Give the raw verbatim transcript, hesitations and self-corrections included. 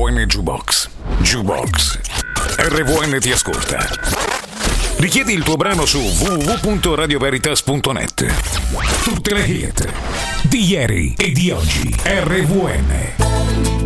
V N Jukebox. Jukebox. R V N ti ascolta. Richiedi il tuo brano su w w w punto radio veritas punto net. Tutte le hit di ieri e di oggi. R V N.